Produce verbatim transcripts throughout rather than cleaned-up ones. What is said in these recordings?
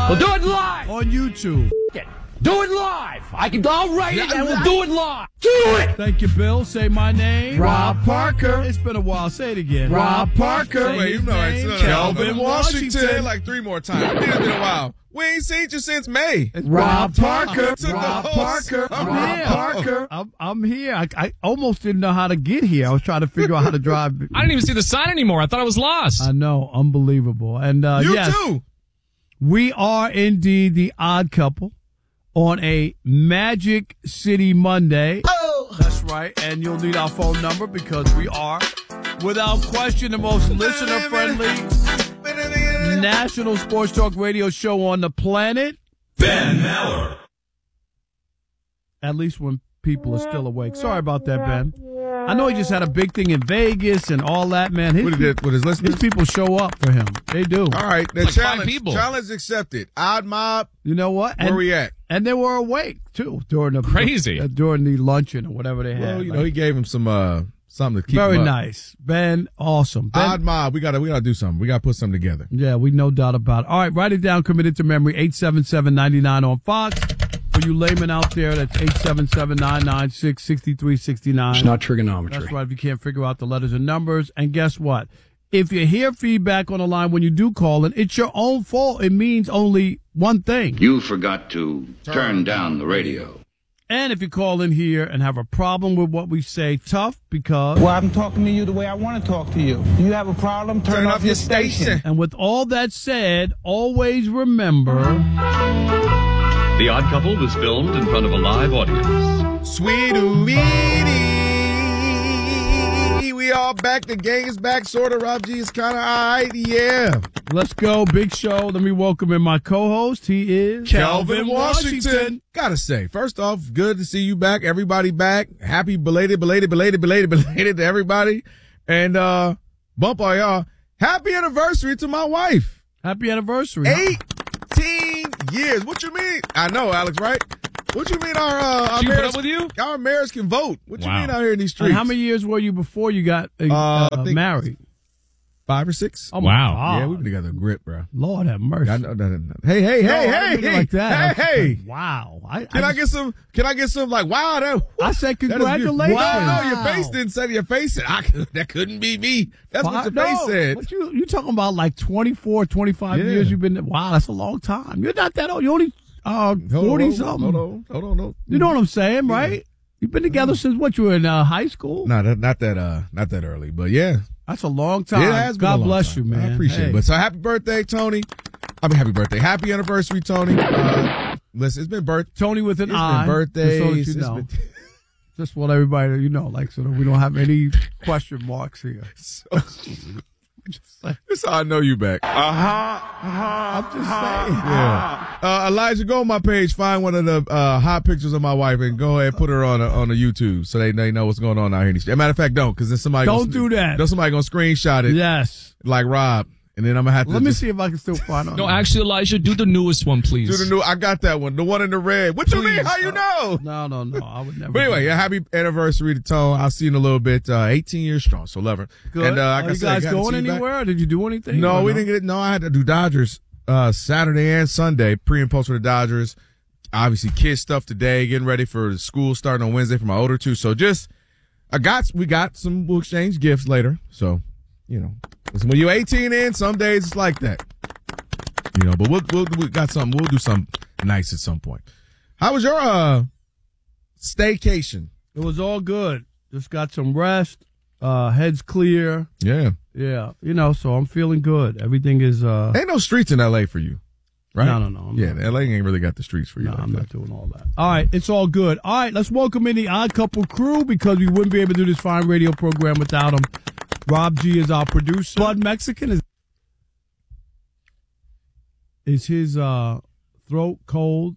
We'll do it live. On YouTube. Do it live. I can. I'll write it and we'll do it live. Do it. Thank you, Bill. Say my name. Rob Parker. It's been a while. Say it again. Rob Parker. Say Wait, you his know it's name. no, no, Kelvin no, Washington. Washington. Like three more times. It's been a while. We ain't seen you since May. It's Rob Parker. Took the Rob whole- Parker. I'm Rob here. Parker. I'm, I'm here. I, I almost didn't know how to get here. I was trying to figure out how to drive. I didn't even see the sign anymore. I thought I was lost. I know. Unbelievable. And uh, You yes, too. we are indeed the odd couple on a Magic City Monday. Oh. That's right. And you'll need our phone number because we are, without question, the most listener-friendly national sports talk radio show on the planet. Ben Maller. At least when people are still awake. Sorry about that, Ben. I know he just had a big thing in Vegas and all that, man. His, What he did with his listeners? his people show up for him. They do. All right, the Like five challenge. people. Challenge accepted. Odd mob. You know what? Where And, we at? and they were awake, too, during the Crazy. uh, during the luncheon or whatever they had. Well, you Like, know, he gave him some uh something to keep very him up. nice. Ben, awesome. Ben, Odd mob. We gotta we gotta do something. We gotta put something together. yeah, we no doubt about it. All right, write it down, commit it to memory, eight seven seven, nine nine on Fox. For you laymen out there, that's eight seven seven, nine nine six, six three six nine. It's not trigonometry. That's right, if you can't figure out the letters and numbers. And guess what? If you hear feedback on the line when you do call in, it's your own fault. It means only one thing. You forgot to turn down the radio. And if you call in here and have a problem with what we say, tough, because... Well, I'm talking to you the way I want to talk to you. You have a problem? Turn, Turn off off your your station. station. And with all that said, always remember... The Odd Couple was filmed in front of a live audience. Sweet Weedy. We all back. The gang is back. Sort of. Rob G is kind of all right. Yeah. Let's go, big show. Let me welcome in my co-host. He is... Kelvin Washington. Gotta say, first off, good to see you back. Everybody back. Happy belated, belated, belated, belated, belated to everybody. And uh bump all y'all. Happy anniversary to my wife. Happy anniversary. eighteen years. What you mean? I know, Alex, right? What you mean our uh our She put mayors, up with you? our mayors can vote? What you Wow. mean out here in these streets? And how many years were you before you got uh, Uh, I uh, think- married? Five or six? Oh, my Wow. God. Yeah, we've been together a grip, bro. Lord have mercy. I know, no, no, no. Hey, hey, No, hey, I hey, didn't mean it hey, like that. hey, hey. Wow. I, Can I, just- get some? Can I get some? Like, wow, that. I said that is beautiful. congratulations. Wow, no, your Wow. face didn't say your face. Said, I, could- that couldn't be me. That's what Five- your face no, said. What you you talking about? Like twenty-four, twenty-five Yeah. years you've been. Wow, that's a long time. You're not that old. You're only uh, Hold on, forty hold on, something. Hold on, hold on, hold on. You know what I'm saying, right? You've been together since what? You were in uh, high school. No, that, not that. Uh, not that early, but yeah, That's a long time. it has been a God long bless time. you, man. I appreciate Hey. it. But so happy birthday, Tony. I mean, happy birthday, happy anniversary, Tony. Uh, listen, it's been birth. Tony with an It's I. been birthdays. Just so that It's you know. been- Just want everybody to you know, like, so that we don't have any question marks here. so, Just like, that's how I know you back. I'm just saying. Yeah. Uh, Elijah, go on my page, find one of the uh, hot pictures of my wife, and go ahead and put her on a, on the YouTube so they, they know what's going on out here in the street. Matter of fact, don't, because then somebody Don't gonna, do that. Then somebody gonna screenshot it Yes. like Rob, and then I'm gonna have to Let me just see if I can still find it. No, actually, Elijah, do the newest one, please. do the new. I got that one, the one in the red. What you mean? Please. How you know? No, no, no. I would never. But anyway, do yeah, happy anniversary to Tone. I'll see you in a little bit. Uh, eighteen years strong, so love her. Good. And uh, like Are I you said, guys got to going see you back. anywhere? Or did you do anything? No, Or we didn't get it. No, I had to do Dodgers uh, Saturday and Sunday, pre and post for the Dodgers. Obviously, kids stuff today, getting ready for the school starting on Wednesday for my older two. So just, I got, we got some, we'll exchange gifts later. So, you know, listen, when you're eighteen in, some days it's like that. You know, but we'll, we'll, we got something, we'll do something nice at some point. How was your, uh, staycation? It was all good. Just got some rest. Uh, head's clear. Yeah. Yeah. You know, so I'm feeling good. Everything is, uh, Ain't no streets in L A for you, right? No, no, no, I'm yeah, not. L A ain't really got the streets for you. no, like I'm that. not doing all that. All right. It's all good. All right. Let's welcome in the Odd Couple crew because we wouldn't be able to do this fine radio program without them. Rob G is our producer. Bud Mexican is, is his, uh, throat cold?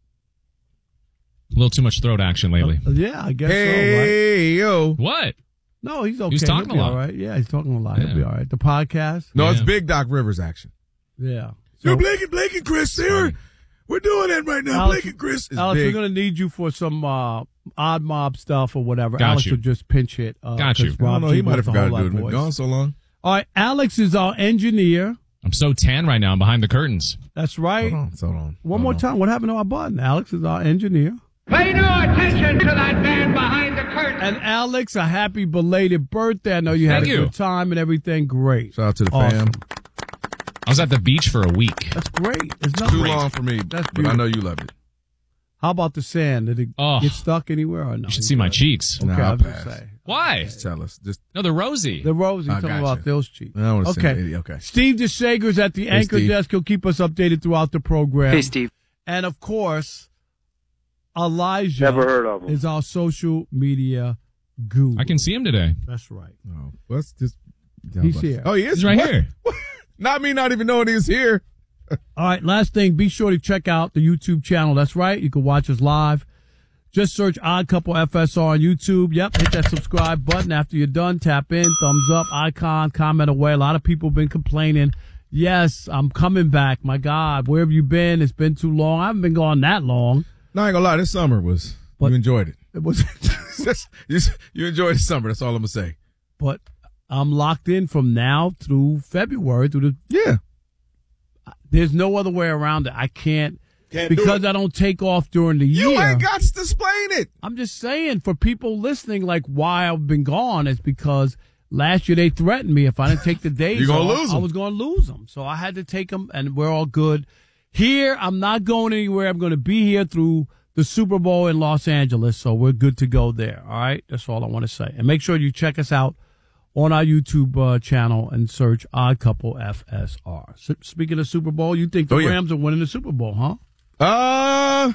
A little too much throat action lately. Uh, yeah, I guess so, right? Hey, yo. What? No, he's okay. He's talking He'll be a lot. all right. Yeah, he's talking a lot. He'll Yeah. be all right. The podcast. No, it's Yeah. Big Doc Rivers action. Yeah. Yo, So, Blake and Blake and Chris here. We're doing it right now. Alex- Blake and Chris is Alex, big. we're going to need you for some uh, odd mob stuff or whatever. Got Alex you. will just pinch hit. Uh, Got you. 'cause I Rob don't know. G He might wants have the forgot whole to do lot it. voice. Gone so long. All right. Alex is our engineer. I'm so tan right now. I'm behind the curtains. That's right. Hold on, hold on. One hold more on. time. What happened to our button? Alex is our engineer. Pay no attention to that man behind the curtain. And Alex, a happy belated birthday. I know you had Thank a you. good time and everything. Great. Shout out to the Awesome. fam. I was at the beach for a week. That's great. It's not Too great. long for me, That's but I know you loved it. How about the sand? Did it Oh. get stuck anywhere or no? You should see my cheeks. Nah, Okay, I I'll was gonna pass. say. Why? Just tell us. Just No, they're rosy. The Rosie, I talking gotcha. about those cheeks. I don't wanna send Okay. an idiot. Okay. Steve DeShager's at the anchor Steve. desk. He'll keep us updated throughout the program. Hey, Steve. And of course, Elijah Never heard of him. is our social media guru. I can see him today. That's right. Oh, let's just. He's here. Oh, he is He's right What? here. Not me, not even knowing he was here. All right, last thing, be sure to check out the YouTube channel. That's right. You can watch us live. Just search Odd Couple F S R on YouTube. Yep, hit that subscribe button. After you're done, tap in, thumbs up, icon, comment away. A lot of people have been complaining. Yes, I'm coming back. My God, where have you been? It's been too long. I haven't been gone that long. No, I ain't gonna lie. This summer was. But- you enjoyed it. It was, you, you enjoyed the summer. That's all I'm gonna say. but I'm locked in from now through February through the. Yeah. There's no other way around it. I can't, because I don't take off during the year. You ain't got to explain it. I'm just saying, for people listening, like why I've been gone is because last year they threatened me if I didn't take the days You're gonna off, lose I 'em. was going to lose them. So I had to take them, and we're all good. Here, I'm not going anywhere. I'm going to be here through the Super Bowl in Los Angeles, so we're good to go there. All right? That's all I want to say. And make sure you check us out on our YouTube uh, channel and search Odd Couple F S R. S- speaking of Super Bowl, you think the Oh, yeah. Rams are winning the Super Bowl, huh? Uh,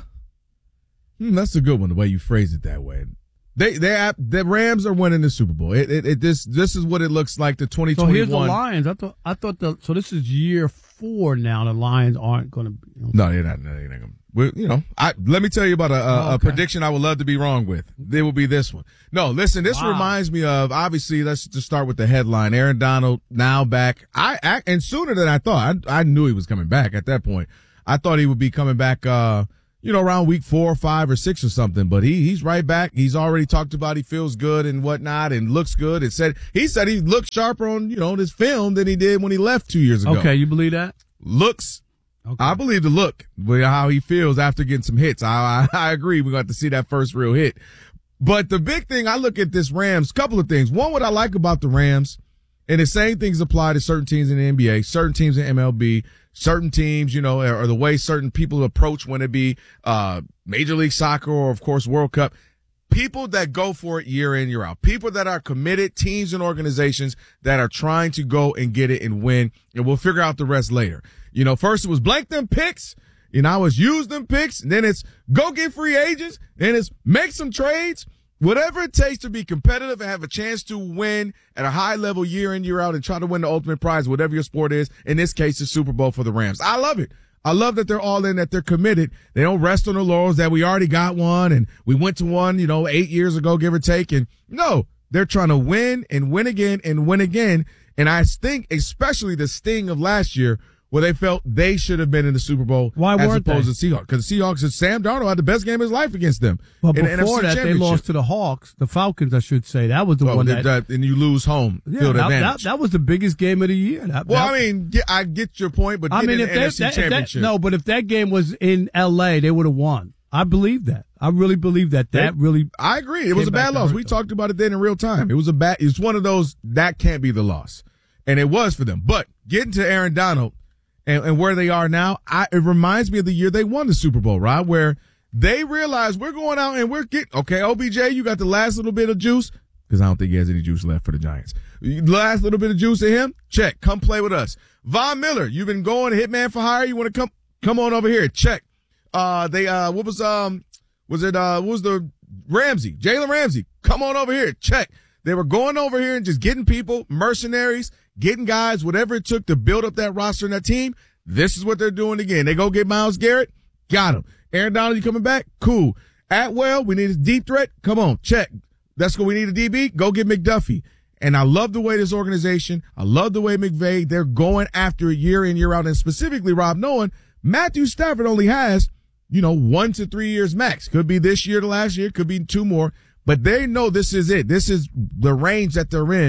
hmm, that's a good one. The way you phrase it that way. They, they, the Rams are winning the Super Bowl. It, it, it this, this is what it looks like. The twenty So here's the twenty-one. Lions. I thought, I thought the, so this is year four now. The Lions aren't going to be. You know. No, they're not. No, they're not gonna, we, you know, I, let me tell you about a, a, Oh, a okay. prediction I would love to be wrong with. It will be this one. No, listen, this Wow. reminds me of, obviously, let's just start with the headline. Aaron Donald now back. I, I and sooner than I thought. I, I knew he was coming back at that point. I thought he would be coming back, uh, you know, around week four or five or six or something, but he, he's right back. He's already talked about he feels good and whatnot and looks good. It said, he said he looked sharper on, you know, this film than he did when he left two years ago. Okay, you believe that? Looks Okay. I believe the look, with how he feels after getting some hits. I, I, I agree. We're going to see that first real hit. But the big thing, I look at this Rams, couple of things. One, what I like about the Rams, and the same things apply to certain teams in the N B A, certain teams in M L B, certain teams, you know, or the way certain people approach when it be, uh, Major League Soccer or, of course, World Cup. People that go for it year in, year out. People that are committed, teams and organizations that are trying to go and get it and win. And we'll figure out the rest later. You know, first it was blank them picks. You know, it's use them picks. And then it's go get free agents. And it's make some trades. Whatever it takes to be competitive and have a chance to win at a high level year in, year out and try to win the ultimate prize, whatever your sport is. In this case, the Super Bowl for the Rams. I love it. I love that they're all in, that they're committed. They don't rest on their laurels that we already got one and we went to one, you know, eight years ago, give or take. And no, they're trying to win and win again and win again. And I think especially the sting of last year where they felt they should have been in the Super Bowl. Why as weren't opposed they? to Seahawks. Because the Seahawks and Sam Darnold had the best game of his life against them. But in the before N F C that, they Championship. lost to the Hawks, the Falcons, I should say. That was the Well, one that, that, that- and you lose home yeah, field that, that, advantage. that was the biggest game of the year. That, well, that- I mean, yeah, I get your point, but I getting mean, in if the they, N F C that, if that, Championship. no, but if that game was in L A, they would have won. I believe that. I really believe that. That They- really. I agree. It was came a back bad to loss. hurt We them. talked about it then in real time. It was a bad, it's one of those, that can't be the loss. And it was for them. But getting to Aaron Donald and, and where they are now, I, it reminds me of the year they won the Super Bowl, right? Where they realized we're going out and we're getting, okay, O B J, you got the last little bit of juice. Because I don't think he has any juice left for the Giants. Last little bit of juice in him? Check. Come play with us. Von Miller, you've been going hitman for hire. You want to come, come on over here. Check. Uh, they, uh, what was, um, was it, uh, what was the Ramsey, Jalen Ramsey? Come on over here. Check. They were going over here and just getting people, mercenaries, getting guys, whatever it took to build up that roster and that team. This is what they're doing again. They go get Myles Garrett. Got him. Aaron Donald, you coming back? Cool. Atwell, we need a deep threat. Come on. Check. That's what we need a D B. Go get McDuffie. And I love the way this organization, I love the way McVay, they're going after it year in, year out. And specifically, Rob, knowing Matthew Stafford only has, you know, one to three years max. Could be this year to last year. Could be two more. But they know this is it. This is the range that they're in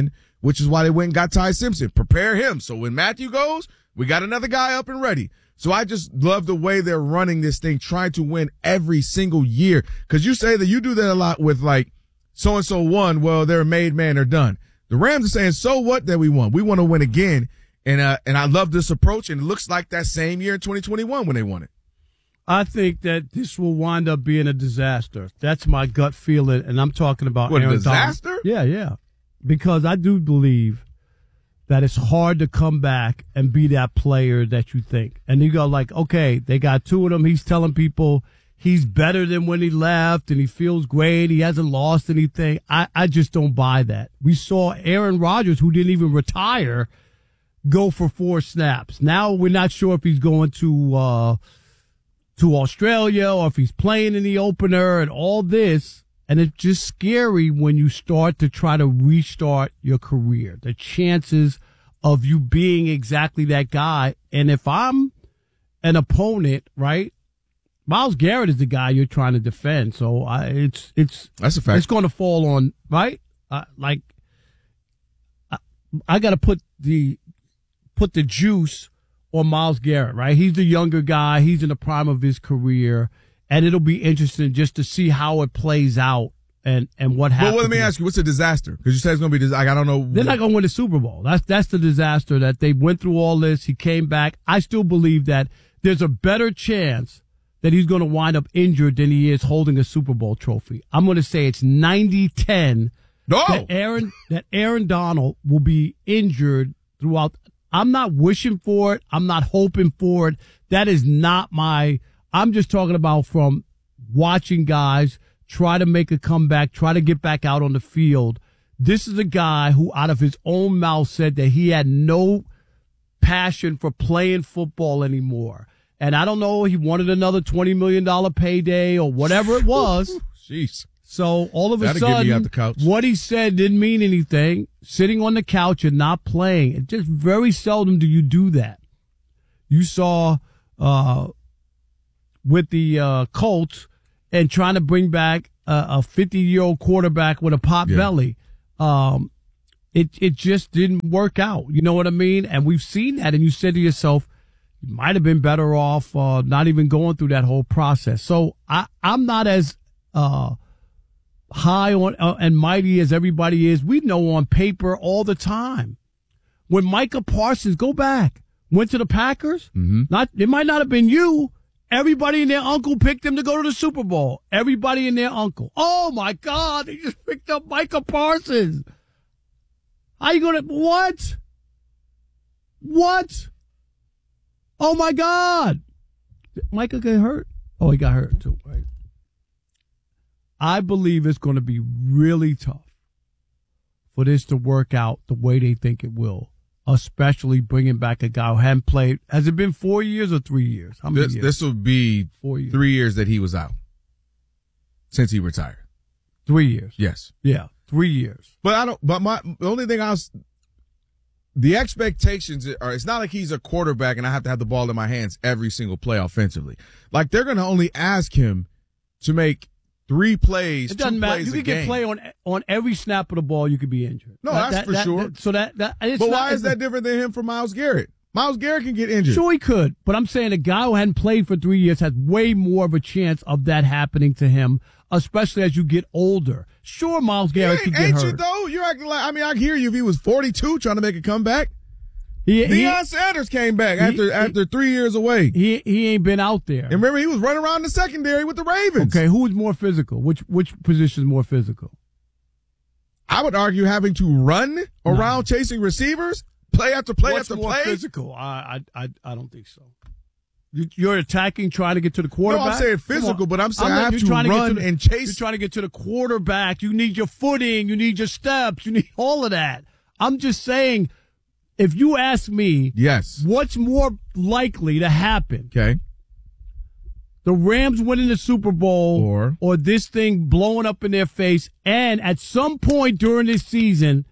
which is why they went and got Ty Simpson. Prepare him. So when Matthew goes, we got another guy up and ready. So I just love the way they're running this thing, trying to win every single year. Because you say that you do that a lot with, like, so-and-so won. Well, they're a made man. They're done. The Rams are saying, so what that we won? We want to win again. And uh, and I love this approach, and it looks like that same year in twenty twenty-one when they won it. I think that this will wind up being a disaster. That's my gut feeling, and I'm talking about What, a Aaron disaster? Donald. Yeah, yeah. Because I do believe that it's hard to come back and be that player that you think. And you go like, okay, they got two of them. He's telling people he's better than when he left, and he feels great. He hasn't lost anything. I, I just don't buy that. We saw Aaron Rodgers, who didn't even retire, go for four snaps. Now we're not sure if he's going to uh, to Australia or if he's playing in the opener and all this. And it's just scary when you start to try to restart your career. The chances of you being exactly that guy. And if I'm an opponent, right, Myles Garrett is the guy you're trying to defend. So I, it's it's That's a fact. It's going to fall on, right? Uh, like I, I got to put the put the juice on Myles Garrett, right? He's the younger guy. He's in the prime of his career. And it'll be interesting just to see how it plays out and, and what happens. Well, let me ask you, what's a disaster? Because you said it's going to be, like, I don't know. They're not going to win the Super Bowl. That's that's the disaster that they went through all this. He came back. I still believe that there's a better chance that he's going to wind up injured than he is holding a Super Bowl trophy. I'm going to say it's ninety ten No. that Aaron that Aaron Donald will be injured throughout. I'm not wishing for it. I'm not hoping for it. That is not my – I'm just talking about from watching guys try to make a comeback, try to get back out on the field. This is a guy who out of his own mouth said that he had no passion for playing football anymore. And I don't know, he wanted another twenty million dollars payday or whatever it was. Jeez. So all of a That'll get me sudden, out the couch. what he said didn't mean anything. Sitting on the couch and not playing. It just very seldom do you do that. You saw uh, with the uh, Colts and trying to bring back a fifty-year-old quarterback with a pot Yeah. belly. Um, it it just didn't work out. You know what I mean? And we've seen that. And you said to yourself, you might have been better off uh, not even going through that whole process. So I, I'm not as uh, high on uh, and mighty as everybody is. We know on paper all the time. When Micah Parsons, go back, went to the Packers, Mm-hmm. not it might not have been you. Everybody and their uncle picked him to go to the Super Bowl. Everybody and their uncle. Oh, my God. They just picked up Micah Parsons. How you going to – what? What? Oh, my God. Did Micah get hurt? Oh, he got hurt, too, right? I believe it's going to be really tough for this to work out the way they think it will. Especially bringing back a guy who hadn't played. Has it been four years or three years? How many This, years? this will be Four years. three years that he was out since he retired. Three years. Yes. Yeah, three years. But I don't, but my, the only thing I was, the expectations are, it's not like he's a quarterback and I have to have the ball in my hands every single play offensively. Like they're going to only ask him to make three plays, It doesn't two matter. plays You a could game. get play on on every snap of the ball. You could be injured. No, That- that's that- for that- sure. that- so that that. It's But not- why is it's that different than him from Myles Garrett? Myles Garrett can get injured. Sure, he could, but I'm saying a guy who hadn't played for three years has way more of a chance of that happening to him, especially as you get older. Sure, Myles Garrett He could ain't, get ain't hurt. you though? You're acting like, I mean, I hear you if he was forty-two trying to make a comeback. He, he, Deion Sanders came back he- after he- after three years away. he he ain't been out there. And remember, he was running around the secondary with the Ravens. Okay, who is more physical? Which which position is more physical? I would argue having to run around chasing receivers, play after play What's after more play. physical? I, I I I don't think so. You- You're attacking, trying to get to the No, quarterback. I'm saying Come physical, on. but I'm saying not- I have you're to trying get run the- and chase. You're trying to get to the quarterback. You need your footing. You need your steps. You need all of that. I'm just saying, if you ask me, Yes. what's more likely to happen? Okay. The Rams winning the Super Bowl Or- or this thing blowing up in their face, and at some point during this season,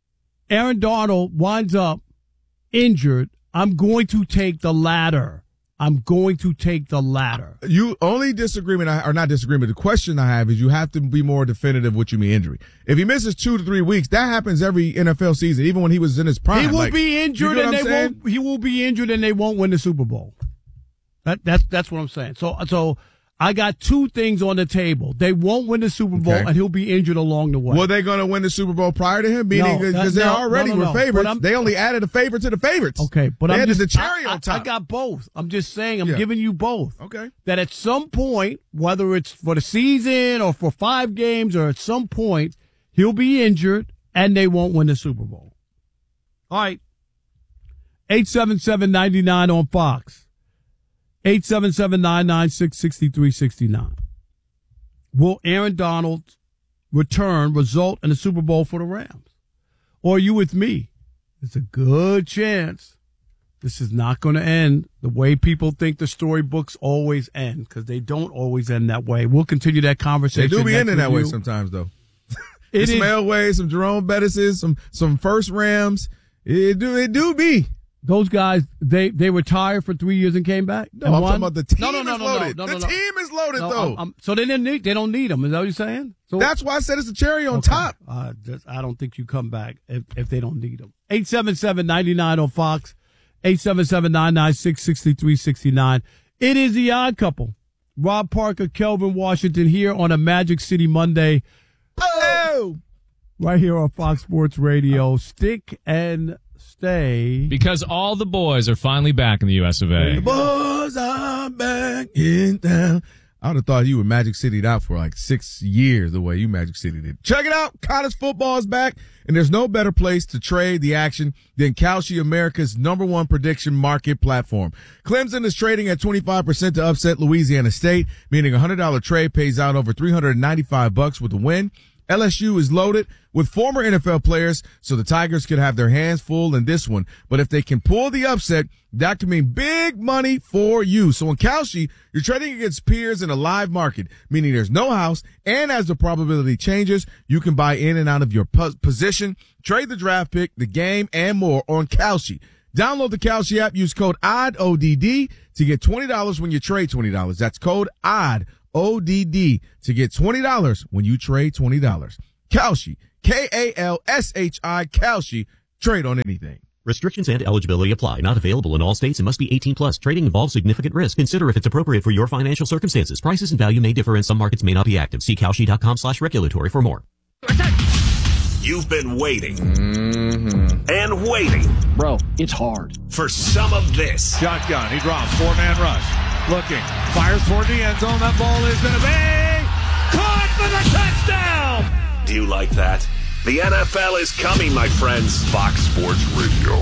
Aaron Donald winds up injured. I'm going to take the latter. I'm going to take the latter. You only disagreement, I, or not disagreement, the question I have is you have to be more definitive what you mean injury. If he misses two to three weeks, that happens every N F L season, even when he was in his prime. He will like, be injured and they saying? won't. He will be injured and they won't win the Super Bowl. That that's that's what I'm saying. So so I got two things on the table. They won't win the Super Bowl, okay. and he'll be injured along the way. Were they going to win the Super Bowl prior to him? Meaning because no, they no, already no, no, no. were favorites. They only added a favorite to the favorites. Okay, but they I'm added just, the cherry I, on top. I got both. I'm just saying. I'm yeah. giving you both. Okay. That at some point, whether it's for the season or for five games, or at some point, he'll be injured and they won't win the Super Bowl. All right. eight seven seven, nine nine on Fox. eight seven seven, nine nine six, six three six nine. Will Aaron Donald's return result in a Super Bowl for the Rams? Or are you with me? It's a good chance this is not going to end the way people think the storybooks always end, because they don't always end that way. We'll continue that conversation. They do be ending that way sometimes, though. It's some Elway, some Jerome Bettis, some some first Rams. It do it do be. Those guys, they, they retired for three years and came back. No, I'm won? talking about the team no, no, no, is no, loaded. No, no, no, the no. team is loaded, no, though. I'm, I'm, so they didn't need, they don't need them. Is that what you're saying? So that's why I said it's a cherry on okay. top. Uh, just, I don't think you come back if, if they don't need them. eight seven seven, nine nine on Fox. eight seven seven, nine nine six, six three six nine. It is the Odd Couple. Rob Parker, Kelvin Washington here on a Magic City Monday. Oh! Right here on Fox Sports Radio. Stick and stay. Because all the boys are finally back in the U S of A. The boys are back in town. I would have thought you were Magic City'd out for like six years the way you Magic City did. Check it out. College football is back, and there's no better place to trade the action than Kalshi, America's number one prediction market platform. Clemson is trading at twenty-five percent to upset Louisiana State, meaning a one hundred dollars trade pays out over three hundred ninety-five bucks with a win. L S U is loaded with former N F L players, so the Tigers could have their hands full in this one. But if they can pull the upset, that could mean big money for you. So in Kalshi, you're trading against peers in a live market, meaning there's no house, and as the probability changes, you can buy in and out of your position, trade the draft pick, the game, and more on Kalshi. Download the Kalshi app, use code O D D, O D D, to get twenty dollars when you trade twenty dollars. That's code O D D. O D D to get twenty dollars when you trade twenty dollars. Kalshi, K A L S H I, Kalshi. Trade on anything. Restrictions and eligibility apply. Not available in all states and must be eighteen plus. Trading involves significant risk. Consider if it's appropriate for your financial circumstances. Prices and value may differ and some markets may not be active. See Kalshi.com slash regulatory for more. You've been waiting mm-hmm. and waiting. Bro, it's hard. For some of this. Shotgun. He drops. Four-man rush. Looking, fires toward the end zone. That ball is going to be caught for the touchdown. Do you like that? The N F L is coming, my friends. Fox Sports Radio.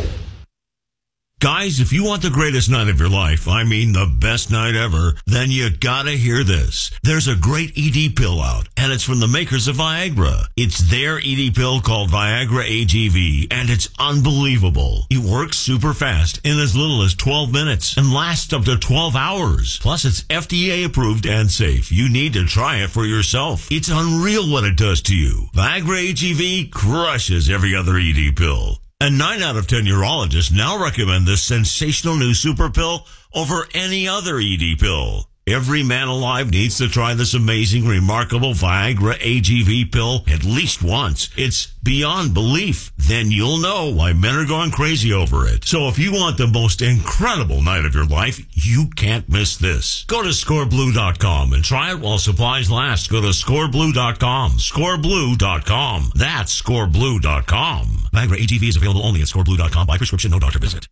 Guys, if you want the greatest night of your life, I mean the best night ever, then you gotta hear this. There's a great E D pill out, and it's from the makers of Viagra. It's their E D pill called Viagra A G V, and it's unbelievable. It works super fast in as little as twelve minutes and lasts up to twelve hours. Plus, it's F D A approved and safe. You need to try it for yourself. It's unreal what it does to you. Viagra A G V crushes every other E D pill. And nine out of ten urologists now recommend this sensational new super pill over any other E D pill. Every man alive needs to try this amazing, remarkable Viagra A G V pill at least once. It's beyond belief. Then you'll know why men are going crazy over it. So if you want the most incredible night of your life, you can't miss this. Go to score blue dot com and try it while supplies last. Go to score blue dot com. score blue dot com. That's score blue dot com. Viagra A G V is available only at score blue dot com by prescription, no doctor visit.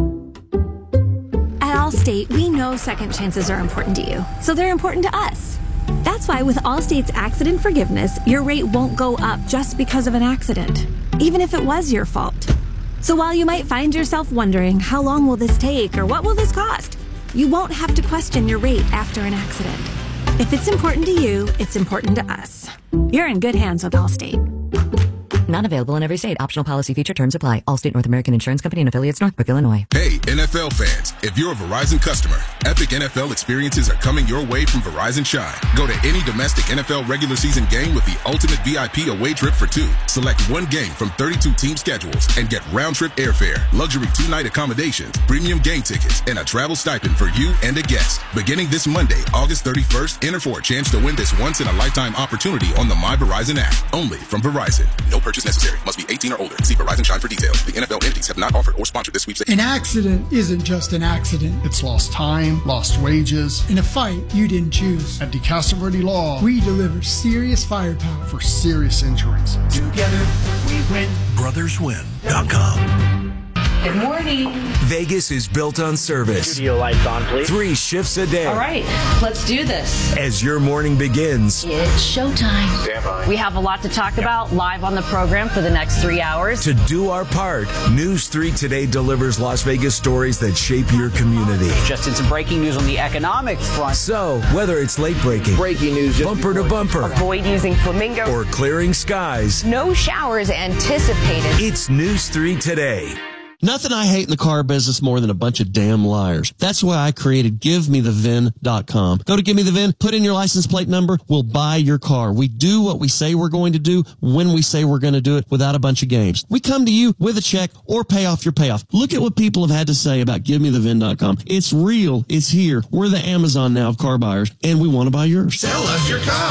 At Allstate, we know second chances are important to you, so they're important to us. That's why with Allstate's accident forgiveness, your rate won't go up just because of an accident, even if it was your fault. So while you might find yourself wondering, how long will this take or what will this cost, you won't have to question your rate after an accident. If it's important to you, it's important to us. You're in good hands with Allstate. Not available in every state. Optional policy feature terms apply. Allstate North American Insurance Company and affiliates, Northbrook, Illinois. Hey, N F L fans, if you're a Verizon customer, Epic N F L experiences are coming your way from Verizon Shine. Go to any domestic N F L regular season game with the ultimate V I P away trip for two. Select one game from thirty-two team schedules and get round-trip airfare, luxury two-night accommodations, premium game tickets, and a travel stipend for you and a guest. Beginning this Monday, August thirty-first, enter for a chance to win this once-in-a-lifetime opportunity on the My Verizon app. Only from Verizon. No purchase necessary. Must be eighteen or older. See Verizon Shine for details. The N F L entities have not offered or sponsored this sweepstakes. An accident isn't just an accident. It's lost time, lost wages, in a fight you didn't choose. At DeCastro Verde Law, we deliver serious firepower for serious injuries. Together, we win. brothers win dot com. Good morning. Vegas is built on service. Studio lights on, please. Three shifts a day. All right, let's do this. As your morning begins, it's showtime. Stand by. We have a lot to talk about live on the program for the next three hours. To do our part, News three Today delivers Las Vegas stories that shape your community. Just in some breaking news on the economic front. So, whether it's late breaking, breaking news, bumper to bumper, avoid using flamingo, or clearing skies, no showers anticipated. It's News three Today. Nothing I hate in the car business more than a bunch of damn liars. That's why I created give me the V I N dot com. Go to Give Me The V I N, put in your license plate number, we'll buy your car. We do what we say we're going to do when we say we're going to do it without a bunch of games. We come to you with a check or pay off your payoff. Look at what people have had to say about Give Me The V I N dot com. It's real. It's here. We're the Amazon now of car buyers, and we want to buy yours. Sell us your car.